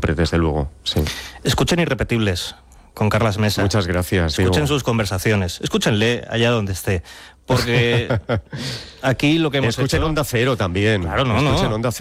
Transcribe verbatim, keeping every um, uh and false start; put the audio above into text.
siempre, desde luego. Sí. Escuchen Irrepetibles con Carlas Mesa. Muchas gracias. Escuchen Diego. sus conversaciones. Escúchenle allá donde esté. Porque aquí lo que hemos Escuchen hecho... Onda Cero también. Claro, no, Escuchen no. Onda Cero.